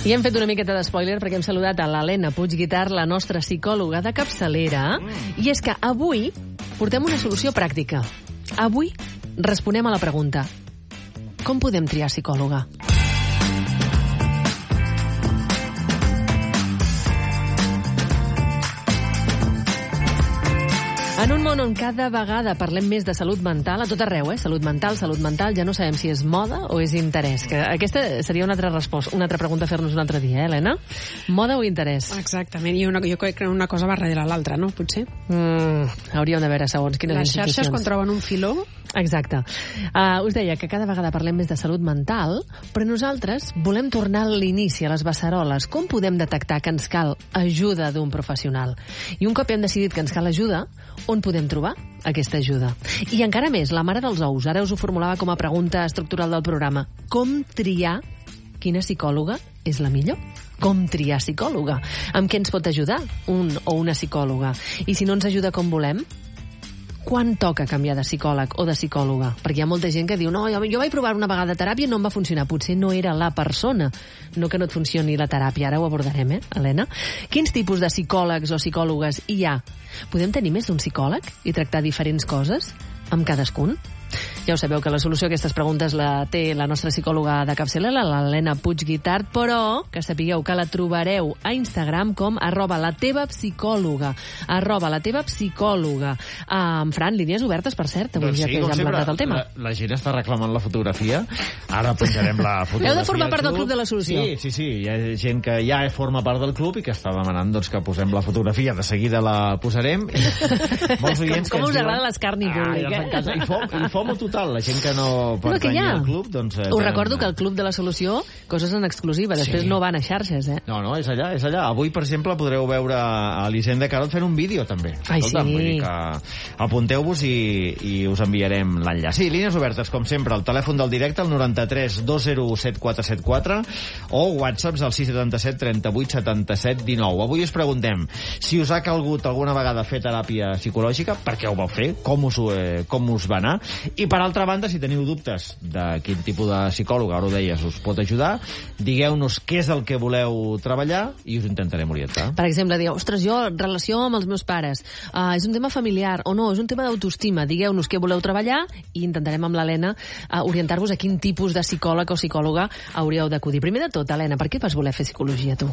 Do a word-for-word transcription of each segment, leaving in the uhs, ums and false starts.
I hem fet una miqueta d'espoiler perquè hem saludat a l'Helena Puigguitart, la nostra psicòloga de capçalera. Mm. I és que avui portem una solució pràctica. Avui responem a la pregunta: com podem triar psicòloga? En un món on cada vegada parlem més de salut mental, a tot arreu, eh? Salut mental, salut mental, ja no sabem si és moda o és interès. Que aquesta seria una altra resposta, una altra pregunta a fer-nos un altre dia, eh, Helena? Moda o interès? Exactament, i una, jo crec que una cosa va darrere l'altra, no? Potser? Mm, hauríem de veure segons quines Les institucions. xarxes quan troben un filó... Exacte. Uh, us deia que cada vegada parlem més de salut mental, però nosaltres volem tornar a l'inici, a les beceroles. Com podem detectar que ens cal ajuda d'un professional? I un cop hem decidit que ens cal ajuda, on podem trobar aquesta ajuda? I encara més, la mare dels ous, ara us ho formulava com a pregunta estructural del programa. Com triar quina psicòloga és la millor? Com triar psicòloga? Amb què ens pot ajudar un o una psicòloga? I si no ens ajuda com volem, quan toca canviar de psicòleg o de psicòloga? Perquè hi ha molta gent que diu no, jo, jo vaig provar una vegada teràpia i no em va funcionar. Potser no era la persona, no que no et funcioni la teràpia. Ara ho abordarem, eh, Helena? Quins tipus de psicòlegs o psicòlogues hi ha? Podem tenir més d'un psicòleg i tractar diferents coses amb cadascun? Ja ho sabeu que la solució a aquestes preguntes la té la nostra psicòloga de capçalera, l'Helena Puigguitart, però que sapigueu que la trobareu a Instagram com arroba la teva psicòloga, arroba la teva psicòloga. Uh, en Fran, línies obertes, per cert, avui doncs ja sí, que ja hem plantat el tema. La, la gent està reclamant la fotografia, ara penjarem la fotografia. Heu de formar part del Club de la Solució. Sí, sí, sí, hi ha gent que ja forma part del club i que està demanant doncs, que posem la fotografia, de seguida la posarem. I molts oients com que us diuen... agrada l'escarni públic, ah, eh? I, fom, I FOMO total, la gent que no pertany ja. al club, doncs... Eh, Us tenen... recordo que el Club de la Solució, coses en exclusiva, després Sí. no van a xarxes, eh? No, no, és allà, és allà. Avui, per exemple, podreu veure a l'Hisenda Carot fent un vídeo, també. Ai, Escolta'm, sí. Vull dir que apunteu-vos i, i us enviarem l'enllaç. Sí, línies obertes, com sempre, el telèfon del directe, el noranta-tres dos zero set quatre set quatre, o whatsapps al sis setanta set trenta vuit setanta set dinou. Avui us preguntem si us ha calgut alguna vegada fer teràpia psicològica, per què ho vau fer, com us, eh, com us va anar, i per altra banda, si teniu dubtes de quin tipus de psicòloga, ara ho deies, us pot ajudar, digueu-nos què és el que voleu treballar i us intentarem orientar. Per exemple, dieu, ostres, jo, relació amb els meus pares, uh, és un tema familiar, o no, és un tema d'autoestima, digueu-nos què voleu treballar i intentarem amb l'Helena uh, orientar-vos a quin tipus de psicòleg o psicòloga hauríeu d'acudir. Primer de tot, Helena, per què vas voler fer psicologia, tu?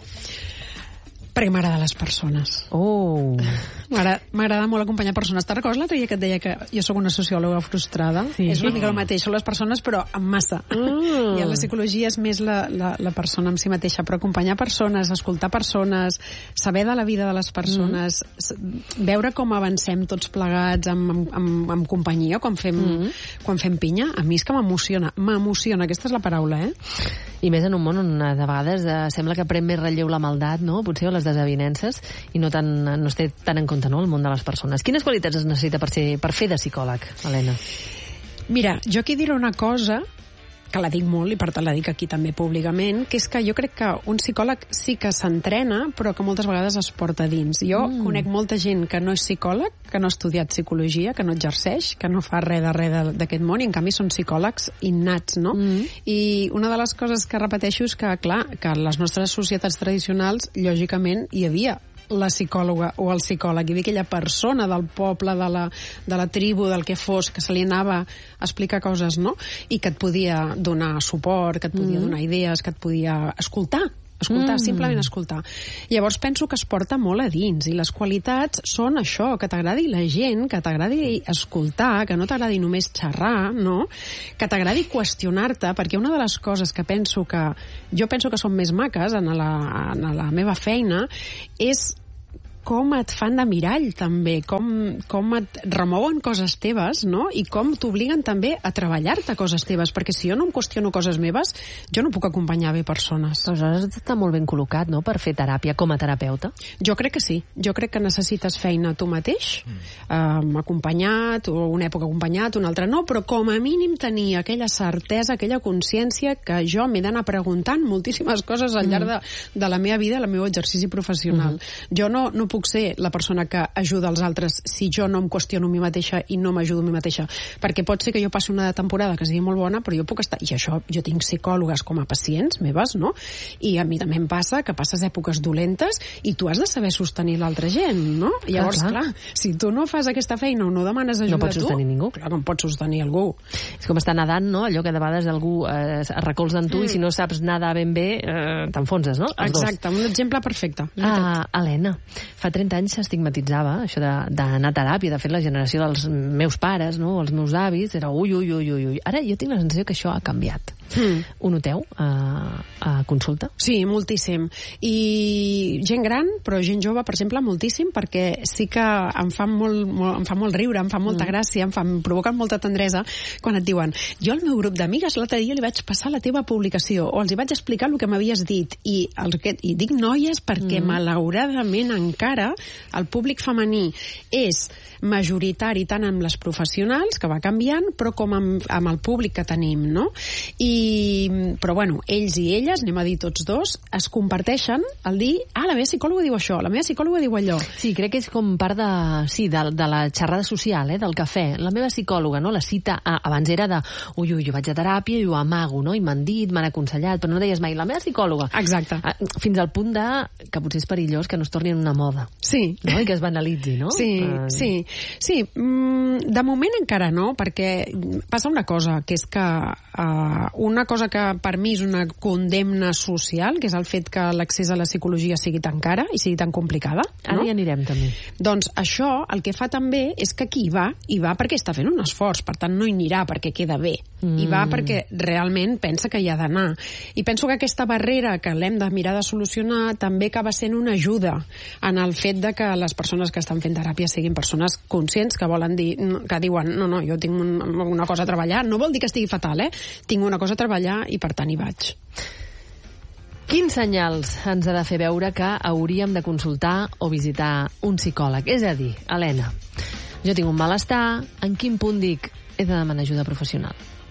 Perquè m'agrada les persones. Oh! M'agrada molt acompanyar persones. Te'n recordes l'altre dia que et deia que jo sóc una sociòloga frustrada? Sí. És una mica el mateix, són les persones, però amb massa. Mm. I en la psicologia és més la, la, la persona en si mateixa, però acompanyar persones, escoltar persones, saber de la vida de les persones, mm. veure com avancem tots plegats amb, amb, amb, amb companyia, quan fem, mm. quan fem pinya, a mi és que m'emociona. M'emociona, aquesta és la paraula, eh? I més en un món on de vegades eh, sembla que pren més relleu la maldat, no? Potser, o les desavinences, i no, tan, no es té tan en compte, no?, el món de les persones. Quines qualitats es necessita per, ser, per fer de psicòleg, Helena? Mira, jo aquí diré una cosa que la dic molt i per tant la dic aquí també públicament, que és que jo crec que un psicòleg sí que s'entrena, però que moltes vegades es porta dins. Jo mm. conec molta gent que no és psicòleg, que no ha estudiat psicologia, que no exerceix, que no fa res de res d'aquest món, i en canvi són psicòlegs innats, no? Mm. I una de les coses que repeteixo és que, clar, que en les nostres societats tradicionals, lògicament, hi havia la psicòloga o el psicòleg, hi havia aquella persona del poble, de la, de la tribu, del que fos, que se li anava a explicar coses, no? I que et podia donar suport, que et podia mm. donar idees, que et podia escoltar, escoltar, mm. simplement escoltar. Llavors penso que es porta molt a dins, i les qualitats són això, que t'agradi la gent, que t'agradi escoltar, que no t'agradi només xerrar, no? Que t'agradi qüestionar-te, perquè una de les coses que penso que jo penso que són més maques en la, en la meva feina és com et fan de mirall, també, com, com et remouen coses teves, no? I com t'obliguen també a treballar-te coses teves, perquè si jo no em qüestiono coses meves, jo no puc acompanyar bé persones. Aleshores està molt ben col·locat, no?, per fer teràpia com a terapeuta. Jo crec que sí. Jo crec que necessites feina tu mateix, mm. um, acompanyat, o una època acompanyat, una altra no, però com a mínim tenir aquella certesa, aquella consciència que jo m'he d'anar preguntant moltíssimes coses al llarg mm. de, de la meva vida, el meu exercici professional. Mm. Jo no, no puc puc ser la persona que ajuda els altres si jo no em qüestiono a mi mateixa i no m'ajudo a mi mateixa, perquè pot ser que jo passi una temporada que sigui molt bona, però jo puc estar, i això, jo tinc psicòlogues com a pacients meves, no? I a mi també em passa que passes èpoques dolentes i tu has de saber sostenir l'altra gent, no? I llavors, clar, clar, si tu no fas aquesta feina o no demanes ajuda no pots a tu, sostenir ningú. Clar que em pots sostenir algú. És com estar nedant, no? Allò que de vegades algú eh, es recolza en tu mm. i si no saps nedar ben bé, eh, t'enfonses, no? Els Exacte, dos. Un exemple perfecte. Ah, Helena, fa trenta anys s'estigmatitzava això d'anar a teràpia. De fet, la generació dels meus pares, no? Els meus avis, era ui, ui, ui, ui, ui. Ara jo tinc la sensació que això ha canviat. Mm. Ho noteu a, a consulta? Sí, moltíssim. I gent gran, però gent jove, per exemple, moltíssim, perquè sí que em fa molt, molt, em fa molt riure, em fa molta mm. gràcia, em, fa, em provoquen molta tendresa quan et diuen, jo al meu grup d'amigues l'altre dia li vaig passar la teva publicació o els hi vaig explicar el que m'havies dit i, el, i dic noies perquè mm. malauradament encara el públic femení és majoritari tant amb les professionals, que va canviant, però com amb, amb el públic que tenim, no? I, però bueno, ells i elles, anem a dir tots dos, es comparteixen el dir, ah, la meva psicòloga diu això, la meva psicòloga diu allò. Sí, crec que és com part de, sí, de, de la xerrada social, eh, del cafè. La meva psicòloga, no? La cita, ah, abans era de, ui, ui, jo vaig a teràpia i ho amago, no? I m'han dit, m'han aconsellat, però no deies mai, la meva psicòloga. Exacte. Ah, fins al punt de, que potser és perillós que no es torni en una moda. Sí. No? I que es banalitzi, no? Sí, uh... sí. Sí, de moment encara no, perquè passa una cosa, que és que uh, una cosa que per mi és una condemna social, que és el fet que l'accés a la psicologia sigui tan cara i sigui tan complicada. Ara no? hi anirem, també. Doncs això el que fa també és que qui hi va, hi va perquè està fent un esforç, per tant no hi anirà perquè queda bé. Mm. Hi va perquè realment pensa que hi ha d'anar. I penso que aquesta barrera que l'hem de mirar de solucionar també acaba sent una ajuda en el fet de que les persones que estan fent teràpia siguin persones conscients que volen dir, que diuen, no, no, jo tinc un, una cosa a treballar, no vol dir que estigui fatal, eh? Tinc una cosa a treballar i per tant hi vaig. Quins senyals ens ha de fer veure que hauríem de consultar o visitar un psicòleg? És a dir, Helena, jo tinc un malestar, en quin punt dic he de demanar ajuda professional?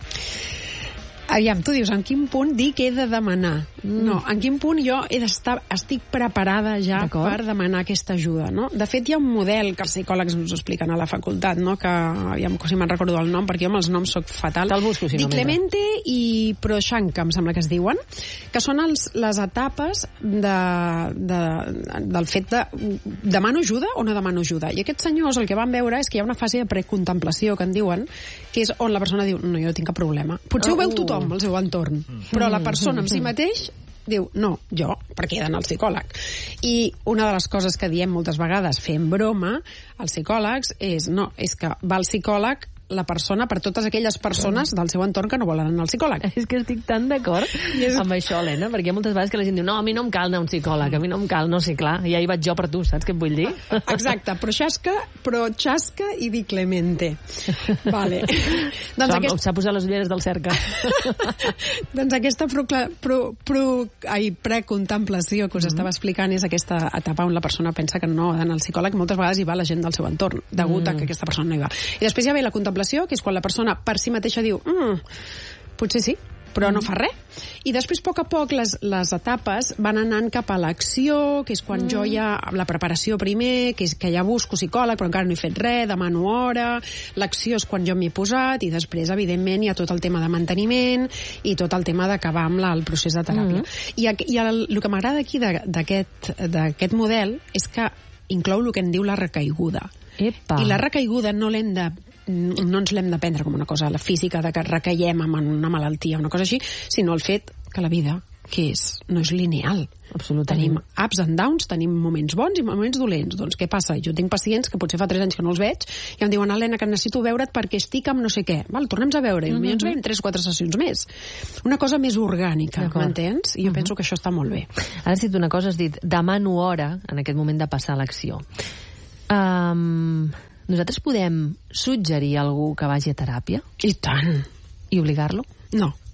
Aviam, tu dius, en quin punt dic he de demanar? Mm. No, en quin punt jo he d'estar, estic preparada ja per demanar aquesta ajuda, no? De fet, hi ha un model que els psicòlegs ens expliquen a la facultat, no? Que, aviam, si me'n recordo el nom, perquè jo amb els noms soc fatal. Te'l busco, si no. Di Clemente i Prochanka, em sembla que es diuen, que són els, les etapes de, de, del fet de demano ajuda o no demano ajuda. I aquests senyors el que van veure és que hi ha una fase de precontemplació, que en diuen, que és on la persona diu, no, jo no tinc cap problema. Potser oh, ho veu tothom al seu entorn, però la persona en si mateix diu, no, jo, perquè he d'anar al psicòleg. I una de les coses que diem moltes vegades, fent broma, als psicòlegs, és, no, és que va al psicòleg la persona per totes aquelles persones del seu entorn que no volen anar al psicòleg. És que estic tan d'acord és... amb això, Helena, perquè hi ha moltes vegades que la gent diu, no, a mi no em cal anar a un psicòleg, a mi no em cal, no sé, clar, ja hi vaig jo per tu, saps què et vull dir? Exacte, però xasca, però xasca i Di Clemente. Vale. doncs aquest... S'ha posat les ulleres del cerca. doncs aquesta procla... pro... Pro... Ai, precontemplació que us mm-hmm. estava explicant és aquesta etapa on la persona pensa que no ha d'anar al psicòleg, moltes vegades hi va la gent del seu entorn, degut mm. a que aquesta persona no hi va. I després ja ve la contemplació, que és quan la persona per si mateixa diu mm, potser sí, però no fa res. I després, a poc a poc, les, les etapes van anant cap a l'acció, que és quan mm. jo ja, la preparació primer, que és que ja busco psicòleg, però encara no he fet res, demano hora, l'acció és quan jo m'hi he posat, i després, evidentment, hi ha tot el tema de manteniment i tot el tema d'acabar amb la, el procés de teràpia. Mm. I, i el, el que m'agrada aquí d'aquest model és que inclou el que en diu la recaiguda. Epa. I la recaiguda no l'hem de no ens l'hem de prendre com una cosa la física de que recaiem amb una malaltia o una cosa així, sinó el fet que la vida, que és, no és lineal. Tenim ups and downs, tenim moments bons i moments dolents. Doncs què passa? Jo tinc pacients que potser fa tres anys que no els veig i em diuen, Helena, que necessito veure't perquè estic amb no sé què. Val, tornem-nos a veure i potser ens veiem tres o quatre sessions més. Una cosa més orgànica, m'entens? I jo uh-huh. penso que això està molt bé. Ara has dit una cosa, has dit, demano hora en aquest moment de passar a l'acció. Um, nosaltres podem suggerir a algú que vagi a teràpia? I tant. I obligar-lo? No.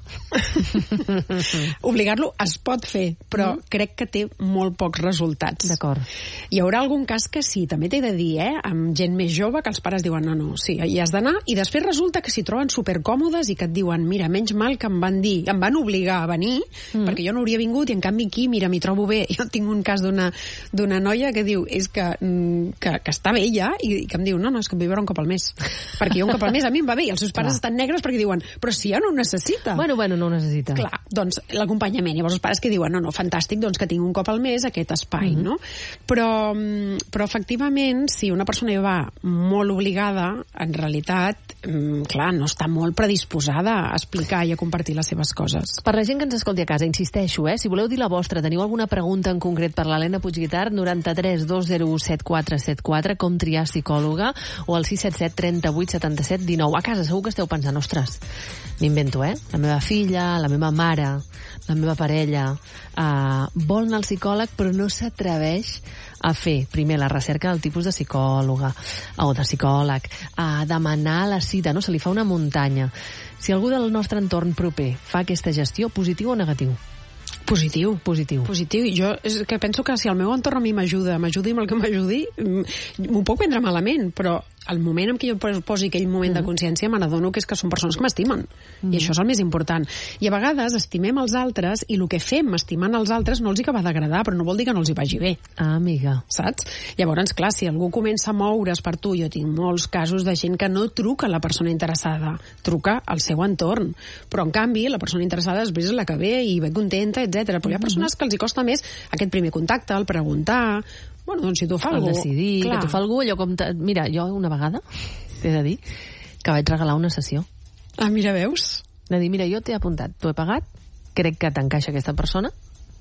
Obligar-lo es pot fer, però mm. crec que té molt pocs resultats. D'acord. Hi haurà algun cas que sí, també t'he de dir, eh, amb gent més jove, que els pares diuen, no, no, sí, hi has d'anar, i després resulta que s'hi troben supercòmodes i que et diuen, mira, menys mal que em van dir, em van obligar a venir, mm. perquè jo no hauria vingut, i en canvi aquí, mira, m'hi trobo bé. Jo tinc un cas d'una d'una noia que diu, és que, que, que està bé ja, i que em diu, no, no, és que em vull veure un cop al mes. Perquè jo un cop al mes a mi em va bé, i els seus pares Clar. estan negres perquè diuen, però si ja no ho necessita. Bueno, bueno, no ho necessita. Clar, doncs l'acompanyament. Llavors els pares que diuen, no, no, fantàstic, doncs que tinc un cop al mes aquest espai, mm-hmm. no? Però, però efectivament, si una persona hi va molt obligada, en realitat, clar, no està molt predisposada a explicar i a compartir les seves coses. Per la gent que ens escolti a casa, insisteixo, eh? Si voleu dir la vostra, teniu alguna pregunta en concret per l'Helena Puigguitart, noranta-tres dos zero u set quatre set quatre, com triar psicòloga, o al sis set set trenta-vuit setanta-set dinou. A casa segur que esteu pensant, ostres, m'invento, eh? La meva filla, la meva mare, la meva parella, uh, vol anar al psicòleg però no s'atreveix a fer, primer, la recerca del tipus de psicòloga o de psicòleg, a demanar la cita, no? Se li fa una muntanya. Si algú del nostre entorn proper fa aquesta gestió, positiu o negatiu? Positiu. Positiu. Positiu. Jo és que penso que si el meu entorn a mi m'ajuda, m'ajudi amb el que m'ajudi, m'ho puc prendre malament, però al moment en què jo posi aquell moment mm. de consciència me n'adono que és que són persones que m'estimen. Mm. I això és el més important. I a vegades estimem els altres i el que fem estimant els altres no els hi acaba d'agradar, però no vol dir que no els hi vagi bé. Ah, amiga. Saps? Llavors, clar, si algú comença a moure's per tu, jo tinc molts casos de gent que no truca a la persona interessada, truca al seu entorn. Però, en canvi, la persona interessada després és la que ve i ve contenta, etcètera. Però hi ha persones que els hi costa més aquest primer contacte, el preguntar. Bueno, doncs si tu fa el algú... El decidir, clar. Que tu fa algú, allò com... Te... Mira, jo una vegada, t'he de dir, que vaig regalar una sessió. Ah, mira, veus? De dir, mira, jo t'he apuntat, t'ho he pagat, crec que t'encaixa aquesta persona,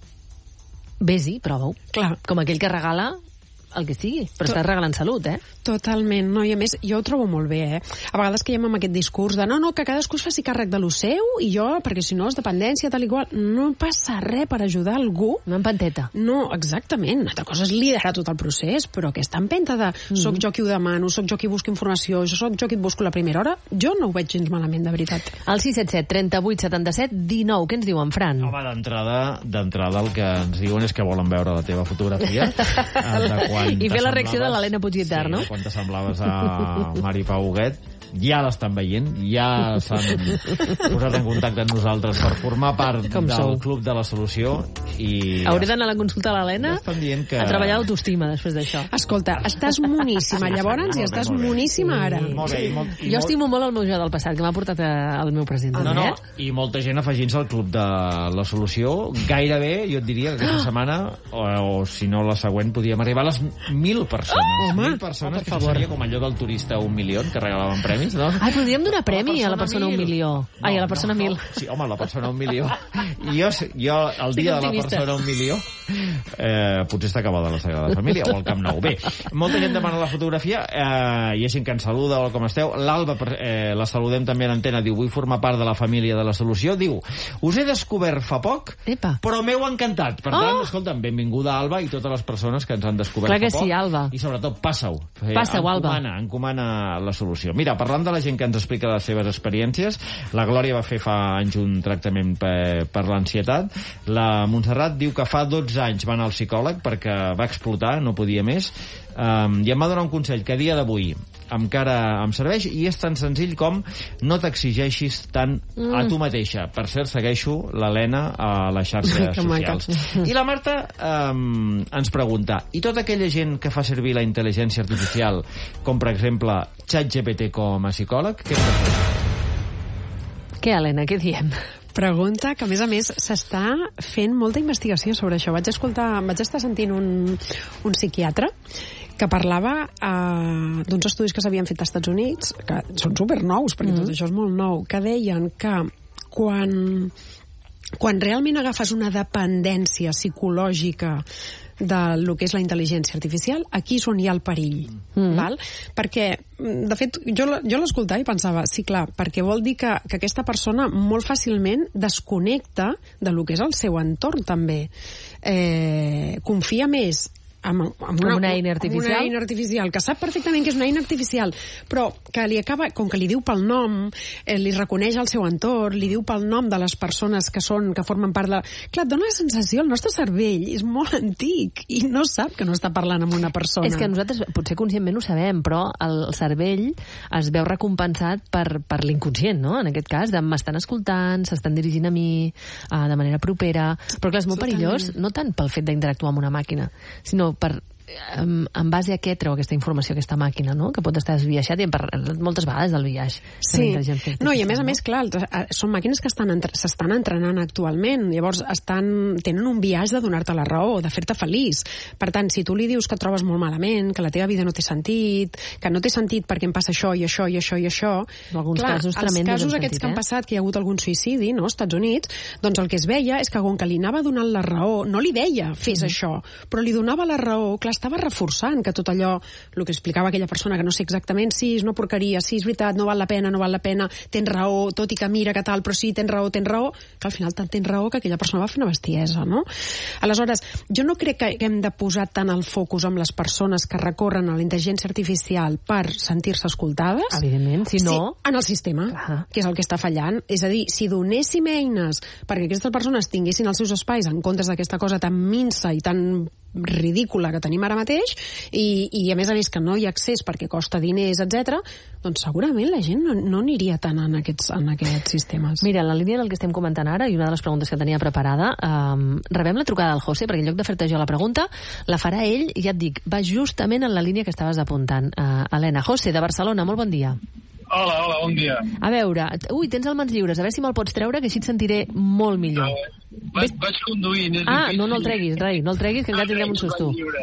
vés-hi, prova-ho. Clar. Com aquell que regala el que sigui, però Tot... estàs regalant salut, eh? Totalment, no, i a més, jo ho trobo molt bé, eh? A vegades que hi ha amb aquest discurs de no, no, que cadascú es faci càrrec de lo seu i jo, perquè si no és dependència, tal i qual, no passa res per ajudar algú. No empenteta. No, exactament. Una altra cosa és liderar tot el procés, però aquesta empenta de mm-hmm. soc jo qui ho demano, soc jo qui busco informació, jo soc jo qui et busco la primera hora, jo no ho veig gens malament, de veritat. El sis set set trenta-vuit setanta-set dinou, què ens diu en Fran? Home, d'entrada, d'entrada el que ens diuen és que volen veure la teva fotografia. De quan I fer la reacció de l'Helena Puigguitart, sí, no? Quan t'assemblaves a Mari Pau Huguet, ja l'estan veient, ja s'han posat en contacte amb nosaltres per formar part Com del sou? Club de la Solució. I hauré d'anar a la consulta a l'Helena que... a treballar l'autoestima després d'això. Escolta, estàs moníssima llavors i estàs moníssima ara. Sí. Molt bé, i molt, i jo estimo molt el meu jo del passat, que m'ha portat al meu present. No, no, i molta gent afegint-se al Club de la Solució. Gairebé, jo et diria que aquesta setmana, o, o si no la següent, podíem arribar a les mil persones. Oh, mil persones, que seria com allò del turista un milió, que regalaven premis, no? Ai, podríem donar premi a la persona un milió. No, Ai, a la persona no, mil. No. Sí, home, la persona un milió. I jo, jo el dia de la persona un milió, eh, potser està acabada la Sagrada Família o el Camp Nou. Bé, molta gent demana la fotografia, eh, hi ha gent que ens saluda, o com esteu. L'Alba, eh, la saludem també a l'antena, diu, vull formar part de la família de la Solució. Diu, us he descobert fa poc, Epa. però m'heu encantat. Per tant, oh! escolta'm, benvinguda Alba i totes les persones que ens han descobert Clar fa que poc. Sí, Alba. I sobretot, passa-ho. Eh, Passa-ho, Alba. Encomana, encomana la solució. Mira, parlant de la gent que ens explica les seves experiències, la Glòria va fer fa anys un tractament per, per l'ansietat. La Montserrat diu que fa dotze anys va anar al psicòleg perquè va explotar, no podia més, um, i em va donar un consell que a dia d'avui encara em serveix, i és tan senzill com no t'exigeixis tant mm. a tu mateixa. Per cert, segueixo l'Helena a les xarxes socials. I la Marta um, ens pregunta, i tota aquella gent que fa servir la intel·ligència artificial, com per exemple ChatGPT com a psicòleg, què hem de fer? Què, Helena, què diem? Pregunta que, a més a més, s'està fent molta investigació sobre això. Vaig escoltar, vaig estar sentint un, un psiquiatre que parlava eh, d'uns estudis que s'havien fet als Estats Units, que són supernous, perquè mm. tot això és molt nou, que deien que quan, quan realment agafes una dependència psicològica del que és la intel·ligència artificial, aquí és on hi ha el perill. Mm. Val? Perquè, de fet, jo, jo l'escoltava i pensava, sí, clar, perquè vol dir que, que aquesta persona molt fàcilment desconnecta de lo que és el seu entorn, també. Eh, confia més amb, amb, una, amb una eina artificial. Amb una eina artificial, que sap perfectament que és una eina artificial, però que li acaba, com que li diu pel nom, eh, li reconeix el seu entorn, li diu pel nom de les persones que són, que formen part de... Clar, et dona la sensació, el nostre cervell és molt antic i no sap que no està parlant amb una persona. És que nosaltres, potser conscientment ho sabem, però el cervell es veu recompensat per, per l'inconscient, no? En aquest cas, de m'estan escoltant, s'estan dirigint a mi uh, de manera propera, però clar, és molt perillós, no tant pel fet d'interactuar amb una màquina, sinó per en, en base a què treu aquesta informació aquesta màquina, no? Que pot estar desviaixat, i hem parlat moltes vegades del biaix. Sí, no, i a més a més, clar, són màquines que estan entre, s'estan entrenant actualment, llavors estan, tenen un biaix de donar-te la raó, de fer-te feliç. Per tant, si tu li dius que et trobes molt malament, que la teva vida no té sentit, que no té sentit perquè em passa això i això i això i això, en alguns clar, casos els casos sentit, aquests eh? que han passat, que hi ha hagut algun suïcidi, no?, als Estats Units, doncs el que es veia és que com que li anava donant la raó, no li deia fes mm. això, però li donava la raó, clar, estava reforçant que tot allò, el que explicava aquella persona, que no sé exactament, sí, és una porqueria, sí, és veritat, no val la pena, no val la pena, tens raó, tot i que mira que tal, però sí, tens raó, tens raó, que al final tant tens raó que aquella persona va fer una bestiesa, no? Aleshores, jo no crec que hem de posar tant el focus amb les persones que recorren a la intel·ligència artificial per sentir-se escoltades. Evidentment, si no... Sí, en el sistema, Clar. que és el que està fallant. És a dir, si donéssim eines perquè aquestes persones tinguessin els seus espais en comptes d'aquesta cosa tan minsa i tan ridícula que tenim ara mateix, i, i a més a més que no hi ha accés perquè costa diners, etcètera, doncs segurament la gent no, no aniria tant en aquests, en aquests sistemes. Mira, en la línia del que estem comentant ara, i una de les preguntes que tenia preparada, um, rebem la trucada del José, perquè en lloc de fer-te jo la pregunta, la farà ell, i ja et dic, va justament en la línia que estaves apuntant. Uh, Helena, José, de Barcelona, molt bon dia. Hola, hola, bon dia. A veure, ui, tens el mans lliures, a veure si me'l pots treure, que així et sentiré molt millor. Uh, vaig, vaig conduint. És ah, difícil. no, no el treguis, rei, no el treguis, que encara tindrem un susto.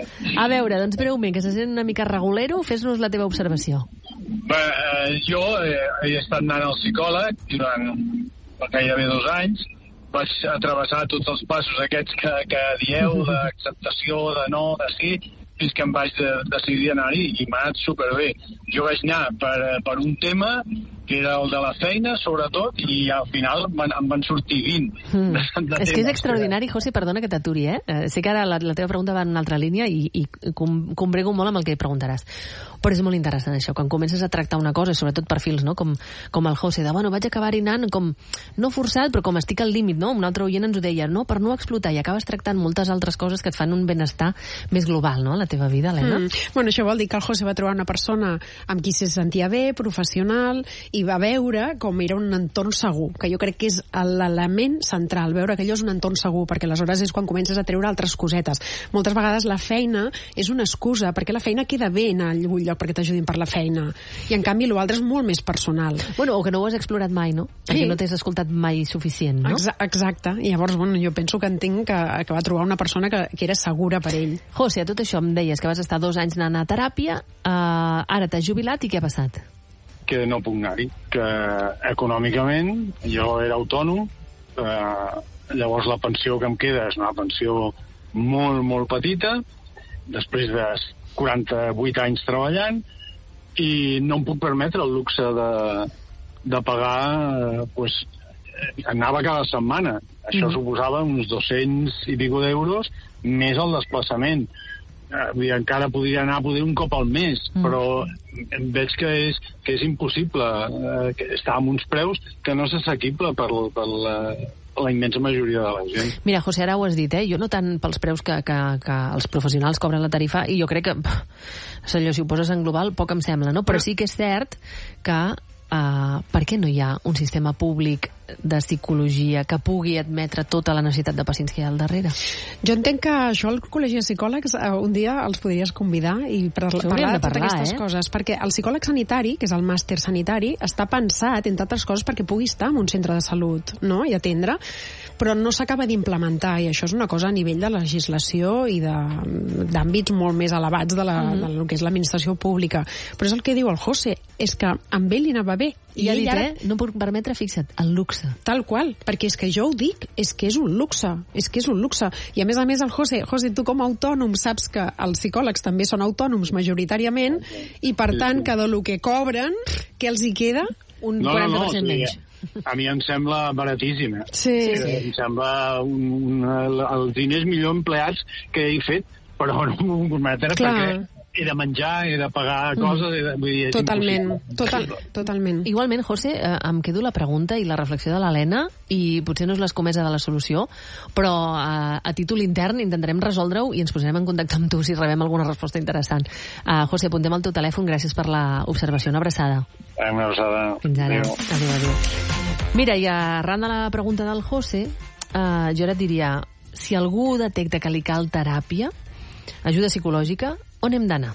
A veure, doncs breument, que se sent una mica regulero, fes-nos la teva observació. Bé, eh, jo eh, he estat anant al psicòleg durant gairebé dos anys, vaig atravessar tots els passos aquests que, que dieu, d'acceptació, de no, de sí, fins que em vaig de, decidir anar-hi i m'ha anat superbé. Jo vaig anar per, per un tema que era el de la feina, sobretot, i al final van, em van sortir vint. Mm. De és que és extraordinari, José, perdona que t'aturi, eh? eh? Sé que ara la, la teva pregunta va en una altra línia i, i com, combrego molt amb el que preguntaràs. Però és molt interessant això, quan comences a tractar una cosa, sobretot perfils, no? Com, com el José, de, bueno, vaig acabar-hi anant com, no forçat, però com estic al límit, no? Un altre oient ens ho deia, no? Per no explotar, i acabes tractant moltes altres coses que et fan un benestar més global, no?, a la teva vida, Helena. Mm. Bueno, això vol dir que el José va trobar una persona amb qui se sentia bé, professional, i va veure com era un entorn segur, que jo crec que és l'element central, veure que allò és un entorn segur, perquè aleshores és quan comences a treure altres cosetes. Moltes vegades la feina és una excusa, perquè la feina queda bé en algun lloc perquè t'ajudin per la feina, i en canvi l'altre és molt més personal. Bueno, o que no ho has explorat mai, no? Perquè sí. No t'has escoltat mai suficient, no? Exacte, i llavors, bueno, jo penso que entenc que, que va trobar una persona que, que era segura per ell. José, a tot això em deies que vas estar dos anys anant a teràpia, uh, ara t'has jubilat i què ha passat? Que no puc anar-hi, que econòmicament jo era autònom, eh, llavors la pensió que em queda és una pensió molt, molt petita, després de quaranta-vuit anys treballant, i no em puc permetre el luxe de, de pagar, eh, pues, anava cada setmana, això mm. suposava uns dos-cents i pico d'euros, més el desplaçament. Eh, encara podria anar poder un cop al mes, mm. però veig que és, que és impossible, eh, que està amb uns preus que no és assequible per, per la, la immensa majoria de la gent. Mira, José, ara ho has dit, eh? Jo no tant pels preus que, que, que els professionals cobren la tarifa, i jo crec que, pff, allò, si ho poses en global, poc em sembla, no? Però sí que és cert que Uh, per què no hi ha un sistema públic de psicologia que pugui admetre tota la necessitat de pacients que hi ha al darrere? Jo entenc que això al Col·legi de Psicòlegs uh, un dia els podries convidar i per, parlar, parlar de totes aquestes eh? coses, perquè el psicòleg sanitari, que és el màster sanitari, està pensat, entre altres coses, perquè pugui estar en un centre de salut, no?, i atendre, però no s'acaba d'implementar, i això és una cosa a nivell de legislació i d'àmbits molt més elevats de, la, mm. de lo que és l'administració pública. Però és el que diu el José, és que amb ell li anava bé. I, I ha dit, ara... eh? No puc permetre, fixa't, el luxe. Tal qual, perquè és que jo ho dic, és que és un luxe, és que és un luxe. I a més a més el José, José, tu com a autònom saps que els psicòlegs també són autònoms majoritàriament, i per tant, que de lo que cobren, què els hi queda? Un no, quaranta per cent no, no, menys. Sí, a mi em sembla baratíssim, eh? Sí, sí. Em sembla un, un, els diners millor empleats que he fet però no m'ho puc permetre Clar. perquè he de menjar, he de pagar coses... He de, vull dir, és Totalment, impossible. total, totalment. Igualment, José, eh, em quedo la pregunta i la reflexió de l'Helena, i potser no és l'escomesa de la solució, però eh, a títol intern intentarem resoldre-ho i ens posarem en contacte amb tu si rebem alguna resposta interessant. Uh, José, apuntem el teu telèfon, gràcies per l'observació. Una abraçada. Una abraçada. Fins ara. Adéu. Adéu, adéu. Mira, i arran de la pregunta del José, eh, jo ara et diria, si algú detecta que li cal teràpia, ajuda psicològica, on hem d'anar?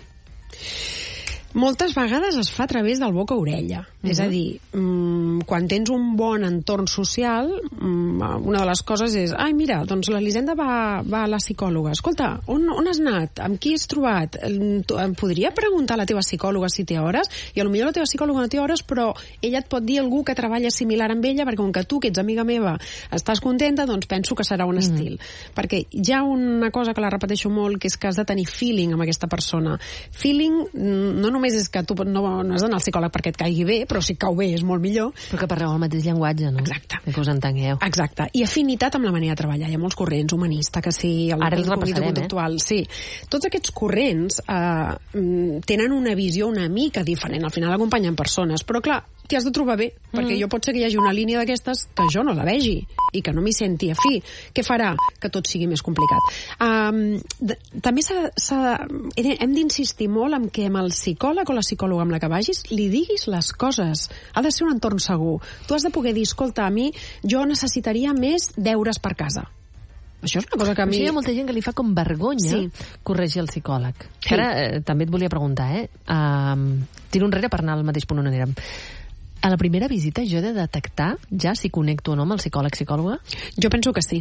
Moltes vegades es fa a través del boca a orella. Uh-huh. És a dir, mmm, quan tens un bon entorn social, mmm, una de les coses és, ai, mira, doncs l'Elisenda va, va a la psicòloga. Escolta, on, on has anat? Amb qui has trobat? Em podria preguntar a la teva psicòloga si té hores? I potser la teva psicòloga no té hores, però ella et pot dir algú que treballa similar amb ella, perquè com que tu, que ets amiga meva, estàs contenta, doncs penso que serà un uh-huh. estil. Perquè hi ha una cosa que la repeteixo molt, que és que has de tenir feeling amb aquesta persona. Feeling, no només només és que tu no, no has d'anar al psicòleg perquè et caigui bé, però si et cau bé és molt millor. Però que parleu el mateix llenguatge, no? Exacte. Que us entengueu. Exacte. I afinitat amb la manera de treballar. Hi ha molts corrents, humanista, que sí, el Ara els repassarem, conductual, eh? Sí. Tots aquests corrents eh, tenen una visió una mica diferent. Al final acompanyen persones, però clar, t'hi has de trobar bé, perquè mm. jo pot ser que hi hagi una línia d'aquestes que jo no la vegi i que no m'hi senti afí. Què farà? Que tot sigui més complicat. Um, de, també s'ha, s'ha, hem d'insistir molt en que amb el psicòleg o la psicòloga amb la que vagis li diguis les coses. Ha de ser un entorn segur. Tu has de poder dir, escolta, a mi jo necessitaria més deures per casa. Això és una cosa que a mi... Hi ha molta gent que li fa com vergonya sí. corregir el psicòleg. Sí. Ara eh, també et volia preguntar, eh? Um, tiro enrere per anar al mateix punt on érem. A la primera visita jo he de detectar ja si connecto o no amb el psicòleg-psicòloga? Jo penso que sí.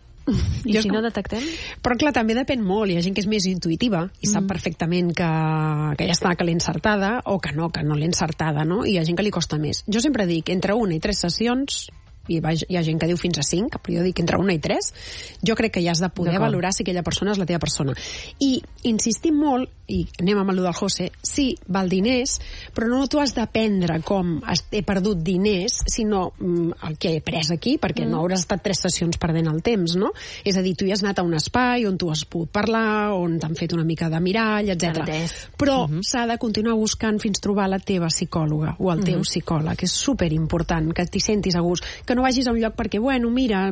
I jo si com... no detectem? Però clar, també depèn molt. Hi ha gent que és més intuïtiva i mm. sap perfectament que, que ja està, que l'he encertada, o que no, que no l'he encertada, no? I hi ha gent que li costa més. Jo sempre dic, entre una i tres sessions, i hi ha gent que diu fins a cinc, però jo dic entre una i tres, jo crec que ja has de poder valorar si aquella persona és la teva persona. I insistim molt, i anem amb el del José, sí, val diners, però no tu has d'aprendre com he perdut diners, sinó mm, el que he pres aquí, perquè mm. no hauràs estat tres sessions perdent el temps, no? És a dir, tu hi has anat a un espai on tu has pogut parlar, on t'han fet una mica de mirall, etcètera. Però mm-hmm. s'ha de continuar buscant fins trobar la teva psicòloga o el teu mm-hmm. psicòleg, que és superimportant, que t'hi sentis a gust, que no vagis a un lloc perquè, bueno, mira,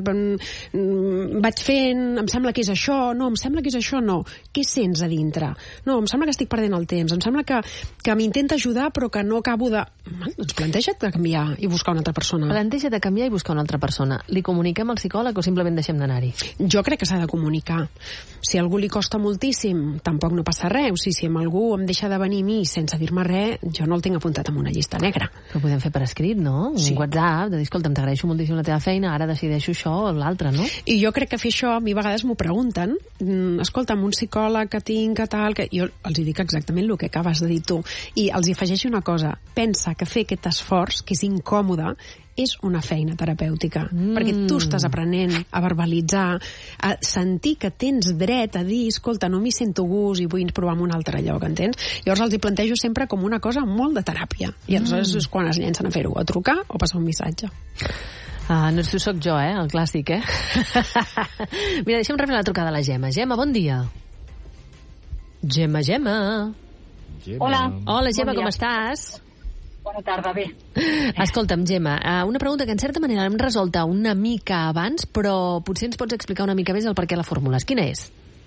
vaig fent, em sembla que és això, no, em sembla que és això, no. Què sents a dintre? No, em sembla que estic perdent el temps, em sembla que, que m'intenta ajudar però que no acabo de... Doncs planteja't de canviar i buscar una altra persona. Planteja't de canviar i buscar una altra persona. Li comuniquem al psicòleg o simplement deixem d'anar-hi? Jo crec que s'ha de comunicar. Si a algú li costa moltíssim, tampoc no passa res. O sigui, si amb algú em deixa de venir a mi sense dir-me res, jo no el tinc apuntat en una llista negra. Però podem fer per escrit, no? Un sí. WhatsApp, de dir, escolta, t'agraeixo moltíssim la teva feina, ara decideixo això o l'altre, no? I jo crec que fer això, a mi a vegades m'ho pregunten, escolta, amb un psicòleg que tinc, que tal, que jo els hi dic exactament el que acabes de dir tu, i els hi afegeixo una cosa, pensa que fer aquest esforç, que és incòmode, és una feina terapèutica, mm. perquè tu estàs aprenent a verbalitzar, a sentir que tens dret a dir, escolta, no m'hi sento gust i vull provar en un altre lloc, entens? Llavors els hi plantejo sempre com una cosa molt de teràpia, i aleshores mm. és quan es llencen a fer-ho, a trucar o passar un missatge. Ah, no tu soc jo, eh? El clàssic, eh? Mira, deixa'm rebre la trucada de la Gemma. Gemma, bon dia. Gemma, Gemma. Gemma. Hola. Hola, Gemma, bon com estàs? Bona tarda, bé. Escolta'm, Gemma, una pregunta que en certa manera l'hem resolta una mica abans, però potser ens pots explicar una mica més el per què la formules. Quina és?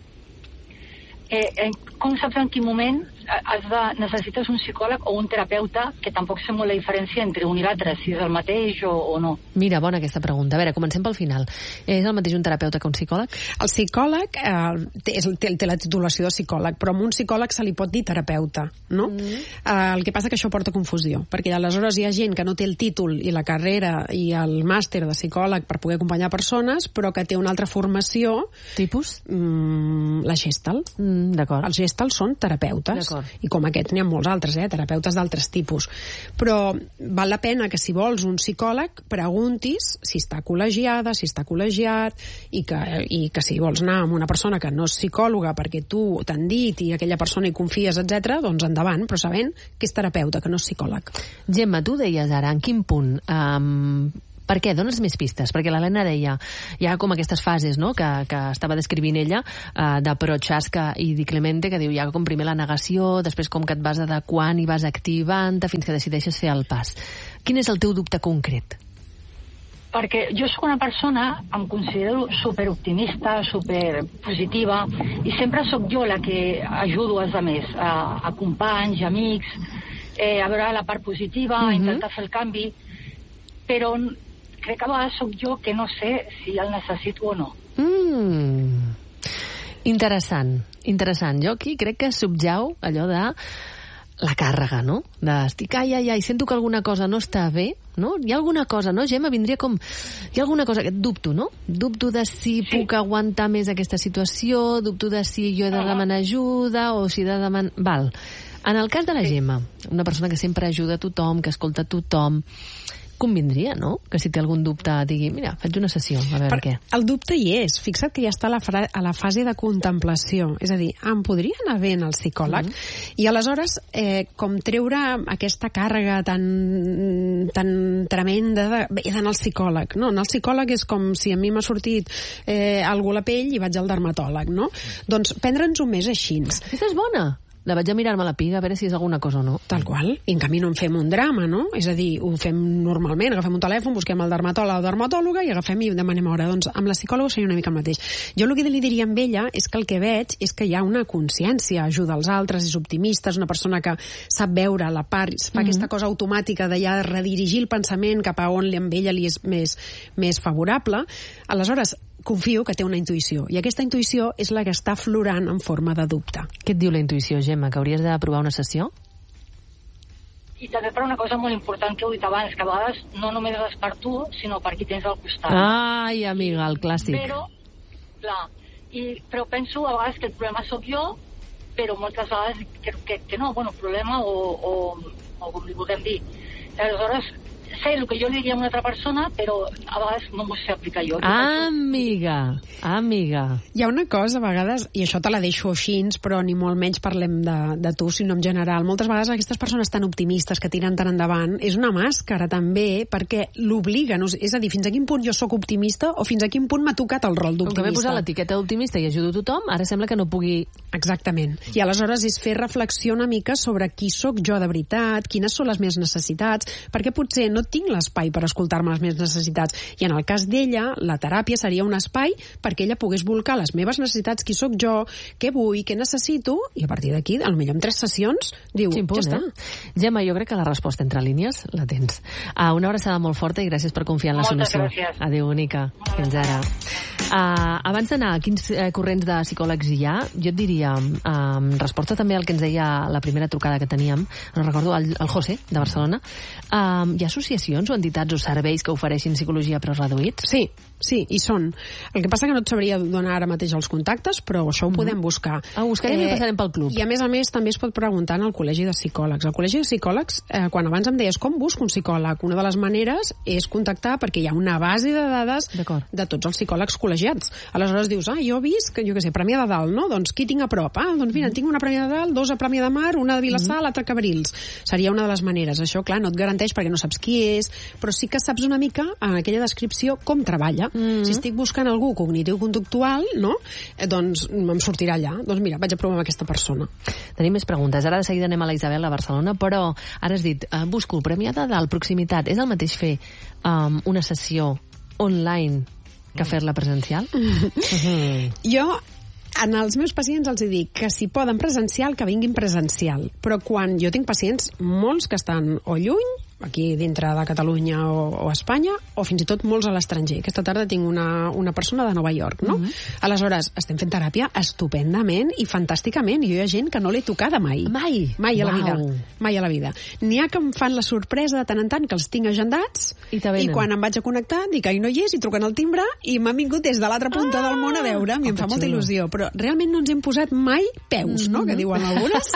Eh, eh, com saps en quin moment has de, necessites un psicòleg o un terapeuta, que tampoc sé molt la diferència entre un i l'altre, si és el mateix o, o no. Mira, bona aquesta pregunta. A veure, comencem pel final. És el mateix un terapeuta que un psicòleg? El psicòleg eh, té, té, té la titulació de psicòleg, però a un psicòleg se li pot dir terapeuta, no? Mm. Eh, el que passa que això porta confusió, perquè aleshores hi ha gent que no té el títol i la carrera i el màster de psicòleg per poder acompanyar persones, però que té una altra formació... Tipus? Mm, la Gestalt. Mm, d'acord. Els Gestalt són terapeutes. I com aquests n'hi ha molts altres, eh? Terapeutes d'altres tipus. Però val la pena que si vols un psicòleg preguntis si està col·legiada, si està col·legiat, i que, i que si vols anar amb una persona que no és psicòloga perquè tu t'han dit i aquella persona hi confies, etcètera, doncs endavant, però sabent que és terapeuta, que no és psicòleg. Gemma, tu deies ara, en quin punt um, Per què? Dones més pistes, perquè l'Helena deia, hi ha com aquestes fases, no?, que, que estava descrivint ella, eh, de Prochaska i Di Clemente, que diu, hi ha com primer la negació, després com que et vas adequant i vas activant fins que decideixes fer el pas. Quin és el teu dubte concret? Perquè jo sóc una persona, em considero superoptimista, superpositiva, i sempre sóc jo la que ajudo els altres, a, a companys, amics, eh, a veure la part positiva, mm-hmm. a intentar fer el canvi, però crec que a vegades sóc jo que no sé si el necessito o no. Mm. Interessant, interessant. Jo aquí crec que subjau allò de la càrrega, no? D'estic, ai, ai, ai, sento que alguna cosa no està bé, no? Hi ha alguna cosa, no, Gemma? Vindria com... Hi ha alguna cosa que dubto, no? Dubto de si sí. puc aguantar més aquesta situació, dubto de si jo he de demanar ajuda o si he de demanar... Val. En el cas de la Gemma, una persona que sempre ajuda a tothom, que escolta a tothom, convindria, no?, que si té algun dubte digui, mira, faig una sessió, a veure per, què. El dubte hi és. Fixa't que ja està a la, fra a la fase de contemplació. És a dir, em podria anar bé en el psicòleg? Mm -hmm. I aleshores, eh, com treure aquesta càrrega tan, tan tremenda de, bé, he d'anar al psicòleg. No, anar al psicòleg és com si a mi m'ha sortit eh, algú a la pell i vaig al dermatòleg, no? Mm. Doncs prendre'ns-ho més així. Aquesta és bona. La vaig a mirar-me la piga a veure si és alguna cosa o no. Tal qual. I en canvi no en fem un drama, no? És a dir, ho fem normalment, agafem un telèfon, busquem el dermatòleg o dermatòloga i agafem i demanem hora. Doncs amb la psicòloga seria una mica el mateix. Jo el que li diria amb ella és que el que veig és que hi ha una consciència, ajuda als altres, és optimista, és una persona que sap veure la part, fa mm-hmm. aquesta cosa automàtica de ja redirigir el pensament cap a on li amb ella li és més, més favorable. Aleshores, confio que té una intuïció, i aquesta intuïció és la que està aflorant en forma de dubte. Què et diu la intuïció, Gemma? Que hauries de provar una sessió? I també per una cosa molt important que heu dit abans, que a vegades no només és per tu, sinó per qui tens al costat. Ai, amiga, el clàssic. Però, clar, i, però penso a vegades que el problema sóc jo, però moltes vegades que, que, que no, bueno, problema o, o, o com li vulguem dir. Aleshores, sé el que jo li diria a una altra persona, però a vegades no m'ho sé aplicar jo. Amiga, amiga. Hi ha una cosa, a vegades, i això te la deixo així, però ni molt menys parlem de, de tu, sinó en general. Moltes vegades aquestes persones tan optimistes que tiren tan endavant és una màscara també, perquè l'obliguen. És a dir, fins a quin punt jo sóc optimista o fins a quin punt m'ha tocat el rol d'optimista. Com que m'he posat l'etiqueta d'optimista i ajudo a tothom, ara sembla que no pugui... Exactament. I aleshores és fer reflexió una mica sobre qui sóc jo de veritat, quines són les meves necessitats, perquè potser no tinc l'espai per escoltar-me les meves necessitats. I en el cas d'ella, la teràpia seria un espai perquè ella pogués volcar les meves necessitats, qui sóc jo, què vull, què necessito, i a partir d'aquí, potser en tres sessions, diu, Ximpun, ja està. Eh? Gemma, jo crec que la resposta entre línies la tens. Uh, una abraçada molt forta i gràcies per confiar en la Moltes solució. Gràcies. Adéu, bonica. Fins ara. Uh, abans d'anar a quins uh, corrents de psicòlegs hi ha, jo et diria, uh, en resposta també al que ens deia la primera trucada que teníem, no recordo, el, el José, de Barcelona, uh, hi ha associacions o entitats o serveis que ofereixin psicologia a preus reduïts? Sí, sí, hi són. El que passa que no et sabria donar ara mateix els contactes, però això ho mm-hmm. podem buscar. Ah, ho buscarem eh, i ho passarem pel club. I a més a més també es pot preguntar en el Col·legi de Psicòlegs. El Col·legi de Psicòlegs, eh, quan abans em deies com busco un psicòleg, una de les maneres és contactar perquè hi ha una base de dades de tots els psicòlegs col·legiats. Aleshores dius, ah, jo he vist que, jo què sé, Premià de Dalt, no? Doncs qui tinc a prop? Ah, doncs mira, tinc una a Premià de Dalt, dos a Premià de Mar, una de Vilassar, mm-hmm. l'altra a Cabrils. Seria una de les maneres. Això, clar, no et garanteix perquè no saps qui és, però sí que saps una mica en aquella descripció com treballa. Mm-hmm. Si estic buscant algú cognitiu-conductual, no? Eh, doncs em sortirà allà. Doncs mira, vaig a provar amb aquesta persona. Tenim més preguntes. Ara de seguida anem a la Isabel a Barcelona, però ara has dit, eh, busco Premià de Dalt, proximitat. És el mateix fer um, una sessió online que fer-la presencial? Mm-hmm. Jo en els meus pacients els dic que si poden presencial, que vinguin presencial. Però quan jo tinc pacients, molts que estan o lluny, aquí dintre de Catalunya o, o Espanya, o fins i tot molts a l'estranger. Aquesta tarda tinc una, una persona de Nova York, no? Mm-hmm. Aleshores, estem fent teràpia estupendament i fantàsticament, i jo hi ha gent que no l'he tocada mai. Mai? Mai a la Uau. vida. Mai a la vida. N'hi ha que em fan la sorpresa de tant en tant que els tinc agendats, i, i quan em vaig a connectar dic que no hi és, i truquen al timbre, i m'han vingut des de l'altra punta ah! del món a veure, i em fa molta il·lusió. Però realment no ens hem posat mai peus, no?, que diuen algunes.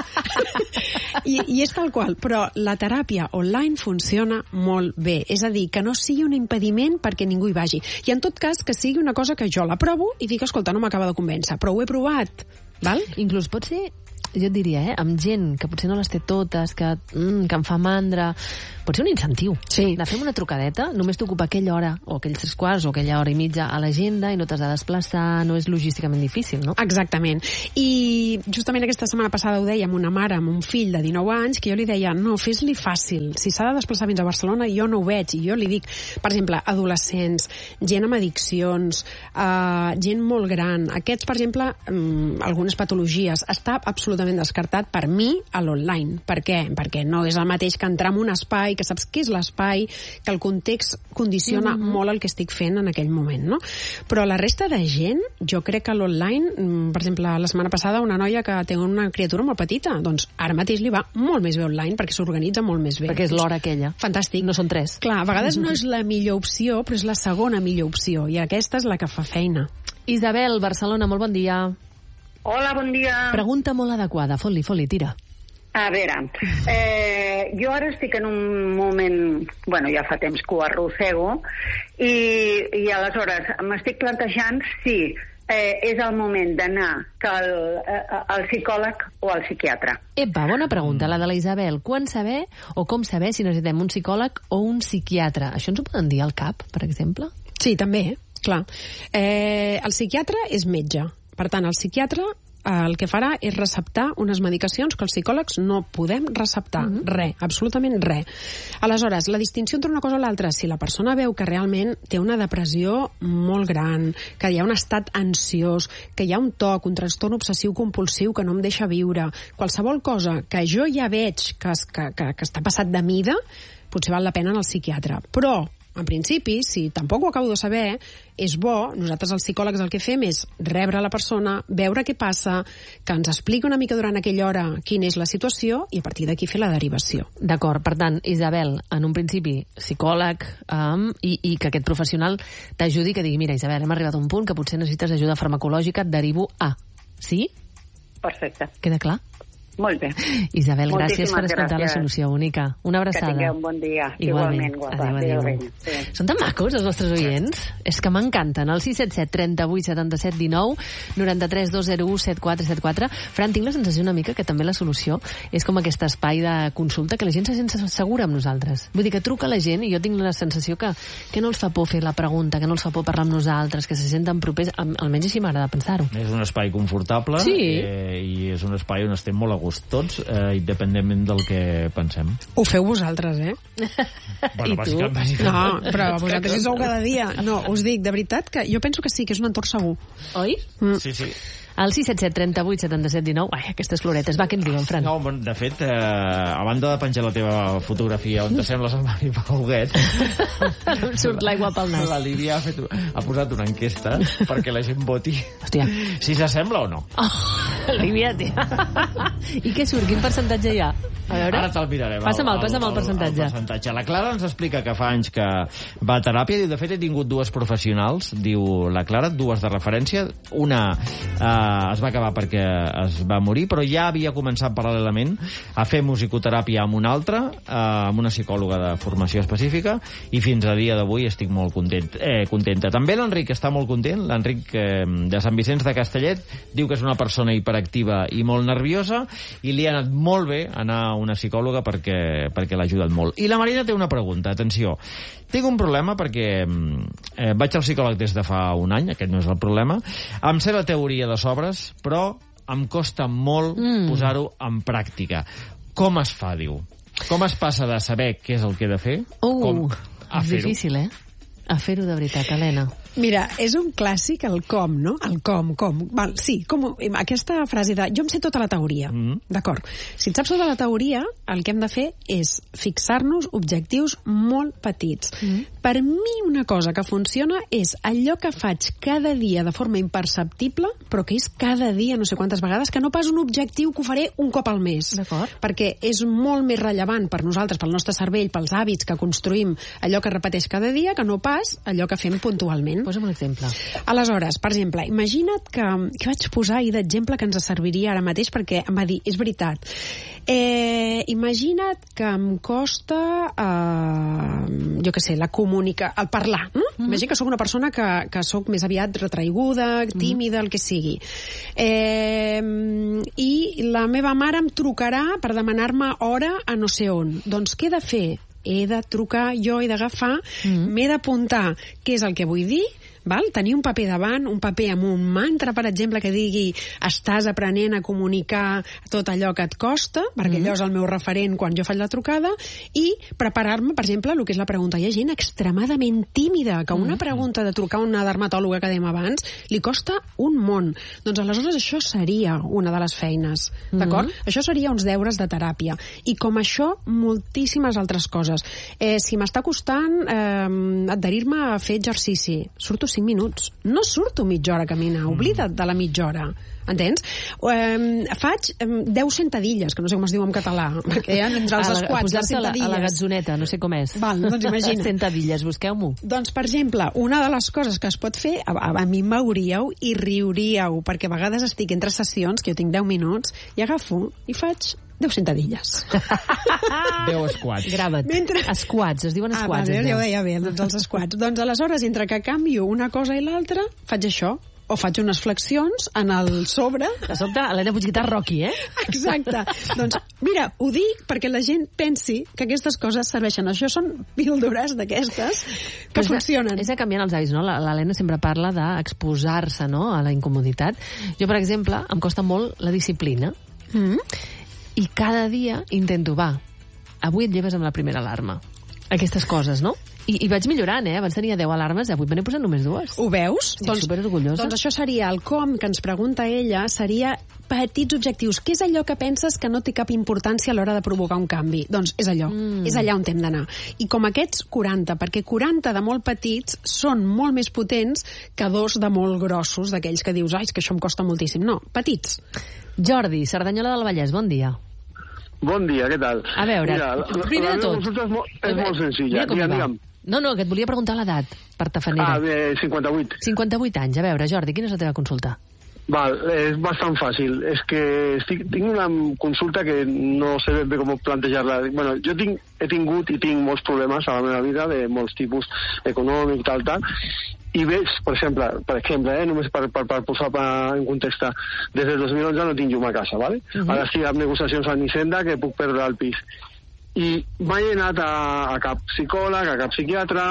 I, I és tal qual. Però la teràpia online funciona funciona molt bé. És a dir, que no sigui un impediment perquè ningú hi vagi. I en tot cas, que sigui una cosa que jo la provo i dic, escolta, no m'acaba de convèncer, però ho he provat. Val? Inclús pot ser... jo et diria, eh, amb gent que potser no les té totes, que, mm, que em fa mandra, pot ser un incentiu. Sí. De fer una trucadeta, només t'ocupa aquella hora, o aquells tres quarts, o aquella hora i mitja a l'agenda, i no t'has de desplaçar, no és logísticament difícil, no? Exactament. I justament aquesta setmana passada ho deia amb una mare amb un fill de dinou anys, que jo li deia, no, fes-li fàcil. Si s'ha de desplaçar fins a Barcelona, jo no ho veig. I jo li dic, per exemple, adolescents, gent amb addiccions, eh, gent molt gran. Aquests, per exemple, um, algunes patologies, està absolutament descartat per mi a l'online. Per què? Perquè no és el mateix que entrar en un espai, que saps què és l'espai, que el context condiciona mm-hmm. molt el que estic fent en aquell moment, no? Però la resta de gent, jo crec que l'online, per exemple, la setmana passada una noia que té una criatura molt petita, doncs ara mateix li va molt més bé online perquè s'organitza molt més bé. Perquè és l'hora aquella. Fantàstic. No són tres. Clar, a vegades no és la millor opció, però és la segona millor opció, i aquesta és la que fa feina. Isabel, Barcelona, molt bon dia. Hola, bon dia. Pregunta molt adequada. Fot-li, fot-li, tira. A veure, eh, jo ara estic en un moment, bueno, ja fa temps que ho arrossego, i, i aleshores m'estic plantejant si eh, és el moment d'anar al, al psicòleg o al psiquiatre. Epa, bona pregunta, la de la Isabel. Quan saber o com saber si necessitem un psicòleg o un psiquiatre? Això ens ho poden dir al cap, per exemple? Sí, també, clar. Eh, el psiquiatre és metge. Per tant, el psiquiatre el que farà és receptar unes medicacions que els psicòlegs no podem receptar. Mm-hmm. Res, absolutament res. Aleshores, la distinció entre una cosa o l'altra, si la persona veu que realment té una depressió molt gran, que hi ha un estat ansiós, que hi ha un toc, un trastorn obsessiu-compulsiu que no em deixa viure, qualsevol cosa que jo ja veig que, es, que, que, que està passat de mida, potser val la pena anar al psiquiatre. Però, en principi, si tampoc ho acabo de saber, és bo, nosaltres els psicòlegs el que fem és rebre la persona, veure què passa, que ens expliqui una mica durant aquella hora quina és la situació i a partir d'aquí fer la derivació. D'acord, per tant, Isabel, en un principi, psicòleg, um, i, i que aquest professional t'ajudi, que digui, mira, Isabel, hem arribat a un punt que potser necessites ajuda farmacològica, et derivo a... Sí? Perfecte. Queda clar? Molt bé. Isabel, moltíssimes gràcies per escoltar gràcies. La solució única. Una abraçada. Que tingueu un bon dia. Igualment, Igualment guapa. Adéu, adéu. adéu. Són tan macos, els nostres oients. És que m'encanten. El sis set set, trenta-vuit, setanta-set, dinou, noranta-tres, dos zero u, set quatre set quatre. Fran, tinc la sensació una mica que també la solució és com aquest espai de consulta, que la gent se sent segura amb nosaltres. Vull dir que truca la gent i jo tinc la sensació que, que no els fa por fer la pregunta, que no els fa por parlar amb nosaltres, que se senten propers. Almenys així m'agrada pensar-ho. És un espai confortable, sí. eh, i és un espai on estem molt a gust tots, eh, independentment del que pensem. Ho feu vosaltres, eh? Bueno, I tu? No, però vosaltres hi sou cada dia. No, us dic, de veritat, que jo penso que sí, que és un entorn segur. Oi? Mm. Sí, sí. El sis set set, trenta-vuit, setanta-set, dinou. Ai, aquestes floretes. Va, què ens diuen, Fran? No, de fet, eh, a banda de penjar la teva fotografia on t'assembles al Mari Pauguet, em surt l'aigua pel nas. La Lídia ha, fet, ha posat una enquesta perquè la gent voti. Hòstia. Si s'assembla o no. Oh, Lídia, tia. I què surt? Quin percentatge hi ha? A veure. Ara te'l mirarem. Passa'm el, passa'm el, el percentatge. El percentatge. La Clara ens explica que fa anys que va a teràpia. Diu, de fet, he tingut dues professionals, diu la Clara, dues de referència. Una eh, es va acabar perquè es va morir, però ja havia començat paral·lelament a fer musicoteràpia amb una altra, eh, amb una psicòloga de formació específica, i fins a dia d'avui estic molt content, eh, contenta. També l'Enric està molt content. L'Enric eh, de Sant Vicenç de Castellet diu que és una persona hiperactiva i molt nerviosa, i li ha anat molt bé anar a una psicòloga perquè, perquè l'ha ajudat molt. I la Marina té una pregunta, atenció. Tinc un problema perquè eh, vaig al psicòleg des de fa un any, aquest no és el problema, em sé la teoria de sobres, però em costa molt mm. posar-ho en pràctica. Com es fa, diu? Com es passa de saber què és el que he de fer uh, com a és fer-ho? Difícil, eh? A fer-ho de veritat, Helena. Mira, és un clàssic el com, no? El com, com. Val, sí, com, aquesta frase de jo em sé tota la teoria. Mm. D'acord. Si et saps tota la teoria, el que hem de fer és fixar-nos objectius molt petits. Mm. Per mi una cosa que funciona és allò que faig cada dia de forma imperceptible, però que és cada dia no sé quantes vegades, que no pas un objectiu que ho faré un cop al mes. D'acord. Perquè és molt més rellevant per nosaltres, pel nostre cervell, pels hàbits que construïm, allò que repeteix cada dia, que no pas allò que fem puntualment. Posa'm un exemple. Aleshores, per exemple, imagina't que... Què vaig posar ahir d'exemple que ens serviria ara mateix? Perquè em va dir, és veritat. Eh, imagina't que em costa, eh, jo què sé, la comunica... el parlar, no? Mm-hmm. Imagina que sóc una persona que, que sóc més aviat retraiguda, tímida, el que sigui. Eh, I la meva mare em trucarà per demanar-me hora a no sé on. Doncs què he de fer? He de trucar jo, he d'agafar, mm-hmm. m'he d'apuntar què és el que vull dir, val? Tenir un paper davant, un paper amb un mantra, per exemple, que digui estàs aprenent a comunicar tot allò que et costa, perquè mm. allò és el meu referent quan jo faig la trucada, i preparar-me, per exemple, el que és la pregunta. Hi ha gent extremadament tímida, que una mm. pregunta de trucar a una dermatòloga que dèiem abans li costa un món. Doncs aleshores això seria una de les feines, d'acord? Mm. Això seria uns deures de teràpia. I com això, moltíssimes altres coses. Eh, si m'està costant eh, adherir-me a fer exercici, surto cinc minuts. No surto mitja hora a caminar. Oblida't de la mitja hora. Entens? Eh, faig eh, deu sentadilles, que no sé com es diu en català, perquè ja entre els esquats, les sentadilles. A la gatzoneta, no sé com és. Val, doncs imagina. Sentadilles, busqueu-m'ho. Doncs, per exemple, una de les coses que es pot fer, a, a, a mi m'hauríeu i riuríeu, perquè a vegades estic entre sessions, que jo tinc deu minuts, i agafo i faig deu sentadilles. deu squats. Grava't. Mentre... Squats, es diuen squats. Ah, ja ho deia bé, doncs els squats. Doncs aleshores, entre que canvio una cosa i l'altra, faig això. O faig unes flexions en el sobre. De sobte, Helena Puigguitar Rocky, eh? Exacte. Doncs, mira, ho dic perquè la gent pensi que aquestes coses serveixen. Això són píldores d'aquestes que és funcionen. De, és de canviar els hàbits, no? L'Helena sempre parla d'exposar-se, no?, a la incomoditat. Jo, per exemple, em costa molt la disciplina. Mm. I cada dia intento, va, avui et lleves amb la primera alarma. Aquestes coses, no? I, i vaig millorant, eh? Abans tenia deu alarmes, avui me n'he posat només dues. Ho veus? Estic doncs, superorgullosa. Doncs això seria el com que ens pregunta ella, seria petits objectius. Què és allò que penses que no té cap importància a l'hora de provocar un canvi? Doncs és allò. Mm. És allà on hem d'anar. I com aquests quaranta, perquè quaranta de molt petits són molt més potents que dos de molt grossos, d'aquells que dius, ai, és que això em costa moltíssim. No, petits. Jordi, Cerdanyola del Vallès, bon dia. Bon dia, què tal? A veure, Mira, la, primer la, de tot... La consulta és molt, és molt senzilla. Digue'm, digue'm. No, no, que et volia preguntar l'edat, per tafanera. Ah, bé, cinquanta-vuit. cinquanta-vuit anys. A veure, Jordi, quina és la teva consulta? Val, és bastant fàcil. És que estic, tinc una consulta que no sé ben bé com plantejar-la. Bueno, jo tinc, he tingut i tinc molts problemes a la meva vida, de molts tipus, econòmic, tal, tal, i veig, per exemple, per exemple eh, només per, per, per posar en context, des del dos mil onze no tinc llum a casa, ¿vale? Uh-huh. Ara estic amb negociacions amb Hisenda que puc perdre el pis. I mai he anat a, a cap psicòleg, a cap psiquiatre.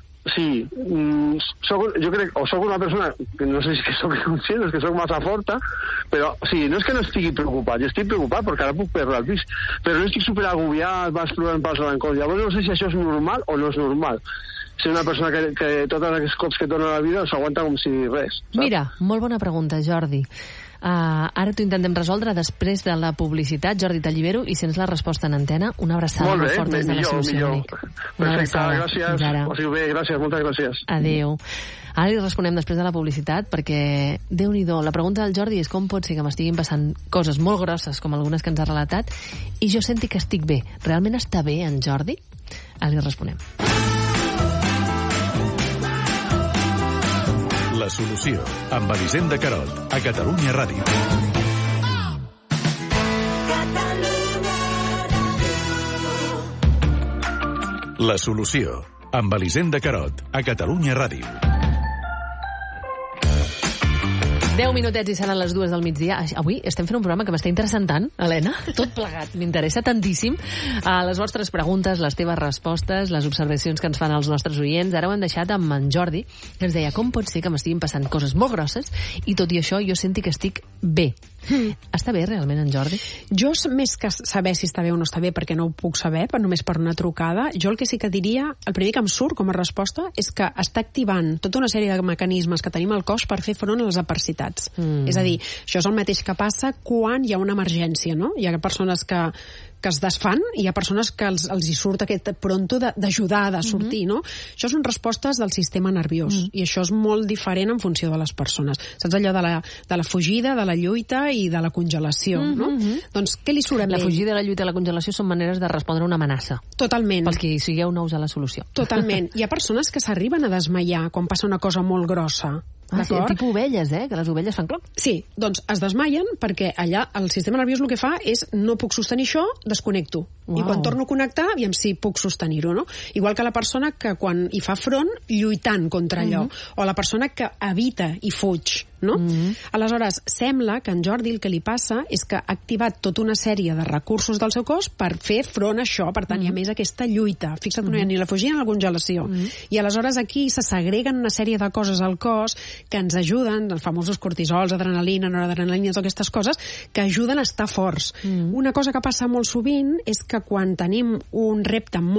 Sí, mm, soc, jo crec, o soc una persona que no sé si que soc conscient, és que soc massa forta, però sí, no és que no estigui preocupat, jo estic preocupat perquè ara puc perdre el pis, però no estic superagobiat, vas plorant pels brancons. Llavors no sé si això és normal o no és normal. Ser una persona que, que tots aquests cops que dona la vida s'aguanta com si res. Saps? Mira, molt bona pregunta, Jordi. Uh, ara t'ho intentem resoldre després de la publicitat. Jordi, t'allibero i sents la resposta en antena. Una abraçada molt, molt forta des de la Solució Únic. Perfecte, gràcies. Ho siu bé, gràcies, moltes gràcies. Adéu. Ara li responem després de la publicitat perquè, Déu-n'hi-do, la pregunta del Jordi és com pot ser que m'estiguin passant coses molt grosses com algunes que ens ha relatat i jo senti que estic bé. Realment està bé en Jordi? Ara li responem. La Solució, amb Elisenda Carot, a Catalunya Ràdio. La Solució, amb Elisenda Carot, a Catalunya Ràdio. deu minutets i seran les dues del migdia. Avui estem fent un programa que m'està interessant tant, Helena, tot plegat, m'interessa tantíssim. Uh, les vostres preguntes, les teves respostes, les observacions que ens fan els nostres oients. Ara ho hem deixat amb en Jordi, que ens deia com pot ser que m'estiguin passant coses molt grosses i tot i això jo senti que estic bé. Mm. Està bé realment en Jordi? Jo, més que saber si està bé o no està bé, perquè no ho puc saber, però només per una trucada, jo el que sí que diria, el primer que em surt com a resposta és que està activant tota una sèrie de mecanismes que tenim al cos per fer front a les adversitats. Mm. És a dir, això és el mateix que passa quan hi ha una emergència, no? Hi ha persones que, que es desfan i hi ha persones que els, els hi surt aquest pronto d'ajudar, de, de sortir, mm-hmm. no? Això són respostes del sistema nerviós mm-hmm. i això és molt diferent en funció de les persones. Saps allò de la, de la fugida, de la lluita i de la congelació, mm-hmm. no? Doncs què li surt a La ell? fugida, la lluita i la congelació són maneres de respondre a una amenaça. Totalment. Pels que sigueu nous a la solució. Totalment. Hi ha persones que s'arriben a desmaiar quan passa una cosa molt grossa. Ah, sí, tipus ovelles, eh? Que les ovelles fan cloc. Sí, doncs es desmaien perquè allà el sistema nerviós el que fa és no puc sostenir això, desconnecto. Wow. I quan torno a connectar, aviam si puc sostenir-ho, no? Igual que la persona que quan hi fa front, lluitant contra allò. Mm-hmm. O la persona que evita i fuig, no? Mm-hmm. Aleshores, sembla que en Jordi el que li passa és que ha activat tota una sèrie de recursos del seu cos per fer front a això, per tant, mm-hmm. hi ha més aquesta lluita. Fixa't, mm-hmm. no hi ha ni la fugida ni la congelació. Mm-hmm. I aleshores aquí se segreguen una sèrie de coses al cos que ens ajuden, els famosos cortisols, adrenalina, noradrenalina, totes aquestes coses, que ajuden a estar forts. Mm. Una cosa que passa molt sovint és que quan tenim un repte molt